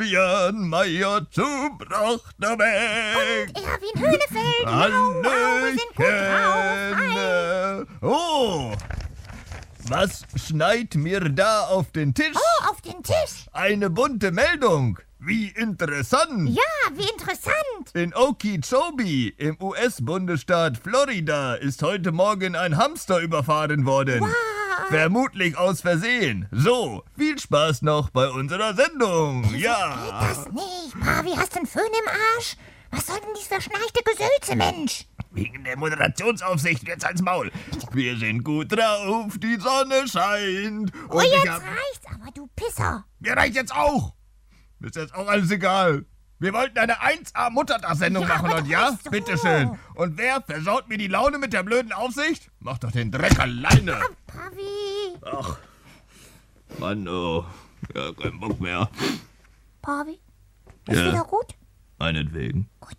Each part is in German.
Björn Meier zu Brochterbeck. Und Erwin Höhnefeld. Wir sind gut drauf. Hi. Oh, was schneit mir da auf den Tisch? Oh, auf den Tisch. Eine bunte Meldung. Wie interessant. Ja, wie interessant. In Okeechobee im US-Bundesstaat Florida ist heute Morgen ein Hamster überfahren worden. Wow. Vermutlich aus Versehen. So, viel Spaß noch bei unserer Sendung. Ja. Geht das nicht? Pavi, hast du einen Föhn im Arsch? Was soll denn dieses verschnarchte Gesülze, Mensch? Wegen der Moderationsaufsicht jetzt als Maul. Wir sind gut drauf, die Sonne scheint. Und Oh, jetzt reicht's aber, du Pisser. Mir reicht jetzt auch. Ist jetzt auch alles egal. Wir wollten eine 1A-Muttertagssendung machen aber und doch ja, nicht so. bitteschön. Und wer versaut mir die Laune mit der blöden Aufsicht? Macht doch den Dreck alleine. Pavi. Ach, Mann, oh. Ja, kein Bock mehr. Pavi, ist Ja. wieder gut? Meinetwegen. Gut.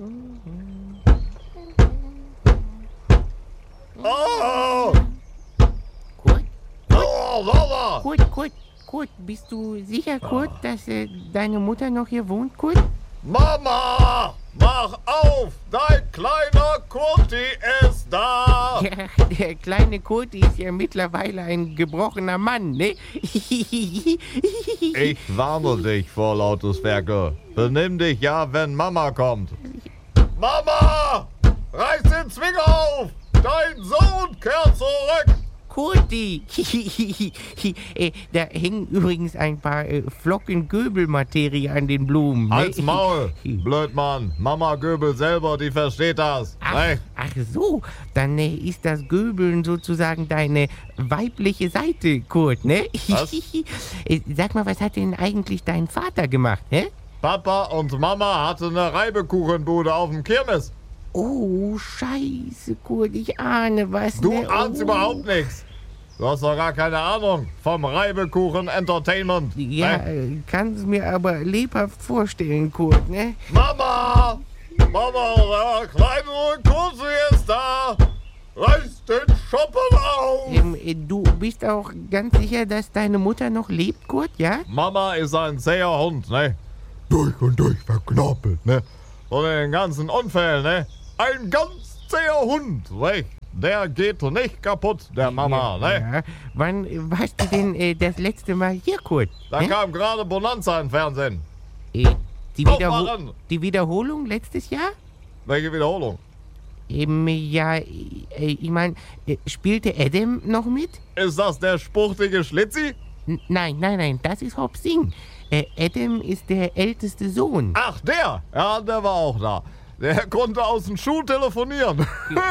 Oh! Kurt, Oh, Mama! Kurt, bist du sicher, Kurt, dass deine Mutter noch hier wohnt, Kurt? Mama! Mach auf! Dein kleiner Kurti ist da! Ja, der kleine Kurt ist ja mittlerweile ein gebrochener Mann, ne? Ich warne dich, vorlautes Werke. Benimm dich ja, wenn Mama kommt. Mama! Reiß den Zwinger auf! Dein Sohn kehrt zurück! Kurti! Da hängen übrigens ein paar Flocken Göbelmaterie an den Blumen. Ne? Halt's Maul, Blödmann. Mama Göbel selber, die versteht das. Ne? Ach so, dann ist das Göbeln sozusagen deine weibliche Seite, Kurt, ne? Was? Sag mal, was hat denn eigentlich dein Vater gemacht, ne? Papa und Mama hatte eine Reibekuchenbude auf dem Kirmes. Oh, scheiße, Kurt, ich ahne was. Du ne? ahnst überhaupt nichts. Du hast doch gar keine Ahnung vom Reibekuchen-Entertainment. Ja, Ne? kannst mir aber lebhaft vorstellen, Kurt, ne? Mama! Mama, der kleine Kursi ist da! Reiß den Schoppen auf! Du bist auch ganz sicher, dass deine Mutter noch lebt, Kurt, ja? Mama ist ein zäher Hund, ne? Durch und durch verknorpelt, ne? Von den ganzen Unfällen, ne? Ein ganz zäher Hund, ne? Der geht nicht kaputt, der Mama, ne? Ja. Wann warst du denn das letzte Mal hier, Kurt? Da kam gerade Bonanza im Fernsehen. Die, Aufmachen! die Wiederholung letztes Jahr? Welche Wiederholung? Ja, ich meine, spielte Adam noch mit? Ist das der spuchtige Schlitzi? Nein, das ist Hop Sing. Adam ist der älteste Sohn. Ach, der! Ja, der war auch da. Der konnte aus dem Schuh telefonieren.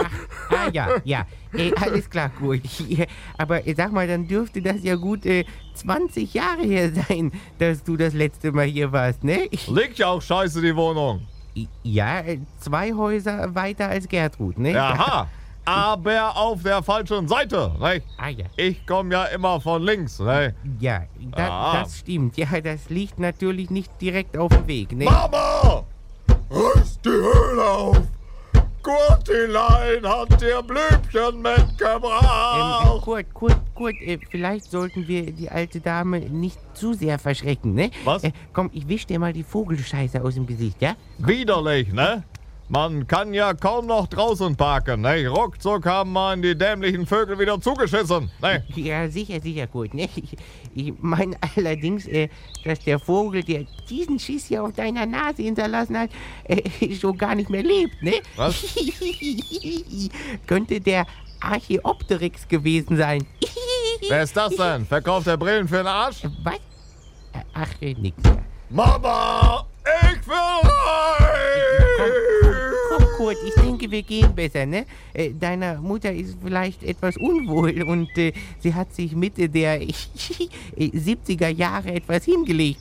Ja. Alles klar, gut. Aber sag mal, dann dürfte das ja gut 20 Jahre her sein, dass du das letzte Mal hier warst, ne? Liegt ja auch scheiße, die Wohnung. Ja, 2 Häuser weiter als Gertrud, ne? Aha, aber auf der falschen Seite, ne? Ja. Ich komme ja immer von links, ne? Ja, Ah. das stimmt. Ja, das liegt natürlich nicht direkt auf dem Weg, ne? Mama! Reiß die Höhle auf! Kurtilein hat dir Blümchen mitgebracht! Kurt, vielleicht sollten wir die alte Dame nicht zu sehr verschrecken, ne? Was? Komm, ich wisch dir mal die Vogelscheiße aus dem Gesicht, ja? Widerlich, ne? Man kann ja kaum noch draußen parken, ne? Ruckzuck haben man die dämlichen Vögel wieder zugeschissen, ne? Ja, sicher, Kurt, ne? Ich meine allerdings, dass der Vogel, der diesen Schiss hier auf deiner Nase hinterlassen hat, schon gar nicht mehr lebt, ne? Was? Könnte der Archaeopteryx gewesen sein. Wer ist das denn? Verkauft der Brillen für den Arsch? Was? Ach, nix. Ja. Mama! Ich will rein! Komm, Kurt, ich denke, wir gehen besser, ne? Deiner Mutter ist vielleicht etwas unwohl und sie hat sich Mitte der 70er Jahre etwas hingelegt.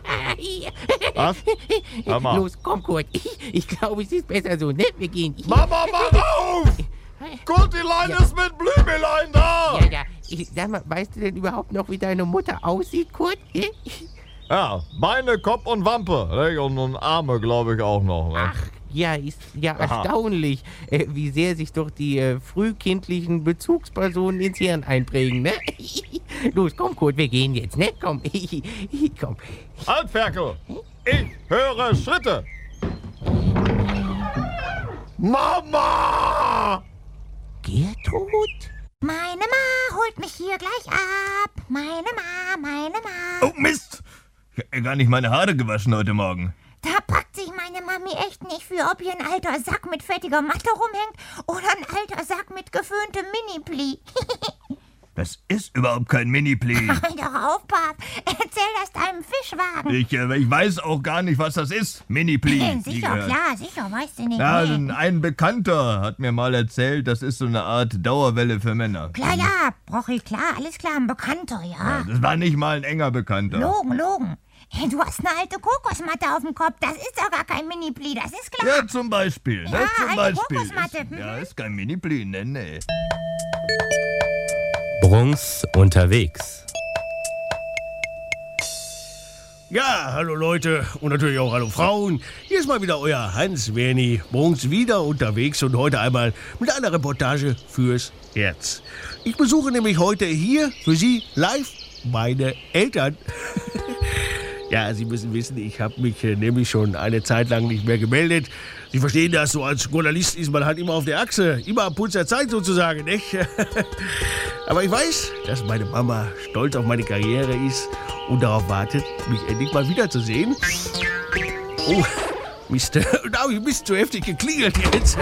Was? Mama. Los, komm, Kurt. Ich glaube, es ist besser so, ne? Wir gehen. Mama, mach auf! Kurtilein ist mit Blümelein da! Ja. Sag mal, weißt du denn überhaupt noch, wie deine Mutter aussieht, Kurt? Ja, Beine, Kopf und Wampe. Ne? Und Arme, glaube ich, auch noch. Ne? Ach, Ja, ist ja erstaunlich, wie sehr sich doch die frühkindlichen Bezugspersonen ins Hirn einprägen, ne? Los, komm, Kurt, wir gehen jetzt, ne? Komm, komm. Halt, Ferkel! Ich höre Schritte! Mama! Gertrud? Meine Ma holt mich hier gleich ab. Meine Ma. Oh, Mist! Ich hab mir gar nicht meine Haare gewaschen heute Morgen. Da packt sich meine Mami echt nicht für, ob hier ein alter Sack mit fettiger Matte rumhängt oder ein alter Sack mit geföhntem Mini-Pli. Das ist überhaupt kein Mini-Pli. Halt doch auf, Pap. Erzähl das deinem Fischwagen. Ich weiß auch gar nicht, was das ist. Mini-Pli. Sicher, klar, sicher, weißt du nicht. Ja, Nee. ein Bekannter hat mir mal erzählt, das ist so eine Art Dauerwelle für Männer. Klar, ja, Brochi, klar, alles klar, ein Bekannter, ja. Das war nicht mal ein enger Bekannter. Logen. Hey, du hast eine alte Kokosmatte auf dem Kopf. Das ist doch gar kein Mini-Pli, das ist klar. Ja, zum Beispiel. Ja, zum alte Beispiel. Kokosmatte, Ist kein Mini-Pli, nee. Bruns unterwegs. Ja, hallo Leute und natürlich auch hallo Frauen. Hier ist mal wieder euer Hans-Werni Bruns wieder unterwegs und heute einmal mit einer Reportage fürs Herz. Ich besuche nämlich heute hier für Sie live meine Eltern. Ja, Sie müssen wissen, ich habe mich nämlich schon eine Zeit lang nicht mehr gemeldet. Sie verstehen das, so als Journalist ist man halt immer auf der Achse, immer am Puls der Zeit sozusagen, nicht? Aber ich weiß, dass meine Mama stolz auf meine Karriere ist und darauf wartet, mich endlich mal wiederzusehen. Oh, Mist, da habe ich ein bisschen zu heftig geklingelt jetzt.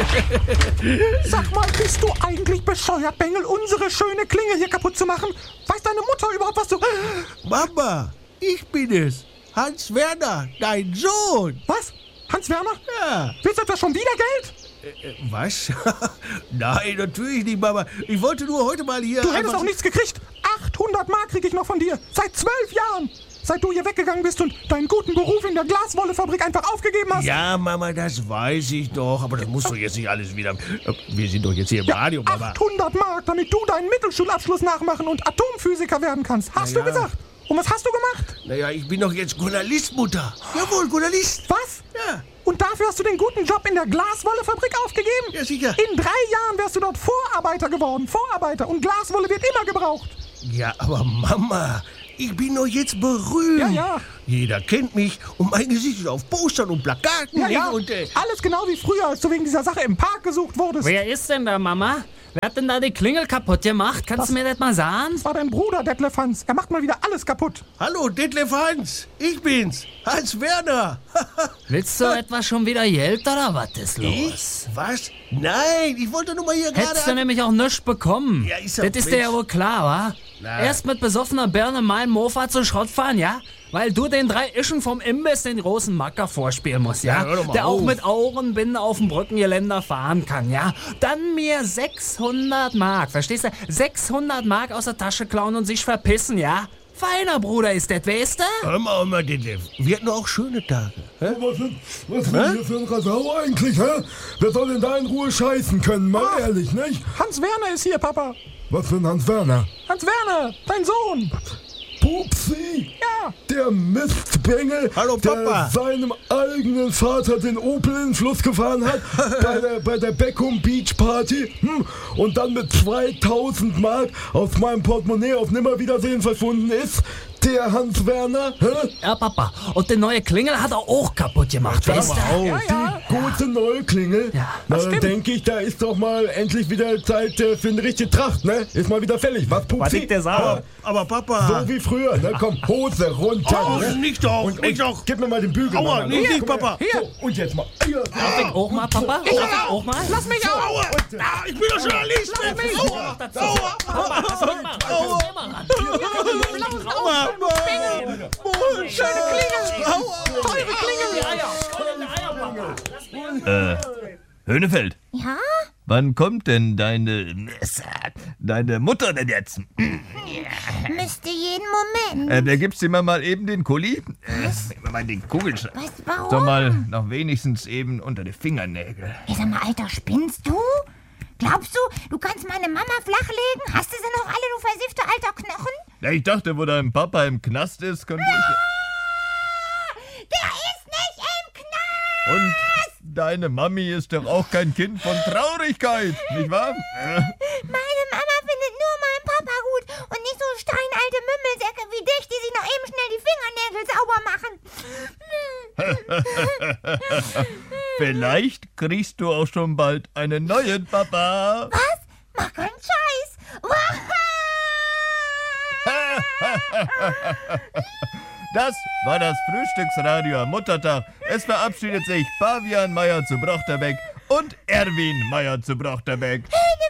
Sag mal, bist du eigentlich bescheuert, Bengel, unsere schöne Klingel hier kaputt zu machen? Weiß deine Mutter überhaupt, was du... Mama, ich bin es. Hans Werner, dein Sohn. Was? Hans Werner? Ja. Willst du etwa schon wieder Geld? Was? Nein, natürlich nicht, Mama. Ich wollte nur heute mal hier... Du hättest einfach- auch nichts gekriegt. 800 Mark krieg ich noch von dir. Seit 12 Jahren. Seit du hier weggegangen bist und deinen guten Beruf in der Glaswollefabrik einfach aufgegeben hast. Ja, Mama, das weiß ich doch. Aber das musst du jetzt nicht alles wieder... Wir sind doch jetzt hier im Radio, Mama. 800 Mark, damit du deinen Mittelschulabschluss nachmachen und Atomphysiker werden kannst. Hast du gesagt? Und was hast du gemacht? Naja, ich bin doch jetzt Journalist, Mutter. Jawohl, Journalist. Was? Ja. Und dafür hast du den guten Job in der Glaswollefabrik aufgegeben? Ja, sicher. In 3 Jahren wärst du dort Vorarbeiter geworden. Vorarbeiter. Und Glaswolle wird immer gebraucht. Ja, aber Mama, ich bin doch jetzt berühmt. Ja, ja. Jeder kennt mich und mein Gesicht ist auf Postern und Plakaten. Ja, nicht? ja. Und, Alles genau wie früher, als du wegen dieser Sache im Park gesucht wurdest. Wer ist denn da, Mama? Wer hat denn da die Klingel kaputt gemacht? Kannst du mir das mal sagen? Das war dein Bruder, Detlef Hans. Er macht mal wieder alles kaputt. Hallo, Detlef Hans. Ich bin's. Hans Werner. Willst du etwa schon wieder Geld oder was ist los? Ich? Was? Nein, ich wollte nur mal hier gerade... Hättest du nämlich auch nichts bekommen. Ja, ist ja das ist dir ja wohl klar, wa? Na. Erst mit besoffener Birne meinen Mofa zu Schrott fahren, ja? Weil du den 3 Ischen vom Imbiss den großen Macker vorspielen musst, ja? Ja, hör doch mal der auch auf. mit Augenbinde auf dem Brückengeländer fahren kann, ja? Dann mir 600 Mark, verstehst du? 600 Mark aus der Tasche klauen und sich verpissen, ja? Feiner Bruder ist das, weißt du? Hör mal, Detlef. Wir hatten auch schöne Tage. Hä? Was ist denn hier für ein Rasau eigentlich, hä? Wer soll denn da in Ruhe scheißen können, mal ehrlich, nicht? Hans Werner ist hier, Papa. Was für ein Hans Werner? Hans Werner, dein Sohn. Pupsi! Ja. Der Mistbengel, Hallo, Papa. der seinem eigenen Vater den Opel in den Fluss gefahren hat, bei der Beckham Beach Party, und dann mit 2000 Mark aus meinem Portemonnaie auf Nimmerwiedersehen verschwunden ist. Der Hans Werner, hä? Ja, Papa. Und die neue Klingel hat er auch kaputt gemacht, weißt du? Oh, die gute neue Klingel. Ja, Na, dann denke ich, da ist doch mal endlich wieder Zeit für eine richtige Tracht, ne? Ist mal wieder fällig. Was, Pupsi? Aber Papa... So wie früher, ne? Komm, Hose runter, Oh, ne? nicht doch, nicht doch. Gib mir mal den Bügel, Aua, Mama. nicht, Guck mal Papa. her. So, und jetzt mal. Hier. Darf ich auch mal, Papa? Darf ich auch mal? Lass mich auf. Aua! Ah, ich bin doch Journalist! Aua! Aua! Papa, das bringt mal ran. Das bringt mal ran. Schöne Klingel. Teure Klingel. Ja, ja. Höhnefeld, Ja? wann kommt denn deine Mutter denn jetzt? Müsste jeden Moment. Da gibst du mir mal eben den Kuli. Mal den Kugelschreiber. Was, warum? So mal noch wenigstens eben unter die Fingernägel. Ey, sag mal, Alter, spinnst du? Glaubst du, du kannst meine Mama flachlegen? Hast du sie noch alle, du versiffte alter Knochen? Ja, ich dachte, wo dein Papa im Knast ist, könnte ich... Der ist nicht im Knast! Und Deine Mami ist doch auch kein Kind von Traurigkeit, nicht wahr? Meine Mama findet nur meinen Papa gut und nicht so steinalte Mümmelsäcke wie dich, die sich noch eben schnell die Fingernägel sauber machen. Vielleicht kriegst du auch schon bald einen neuen Papa. Was? Mach keinen Scheiß. Das war das Frühstücksradio am Muttertag. Es verabschiedet sich Pavian Meier zu Brochterbeck und Erwin Meier zu Brochterbeck. Hey,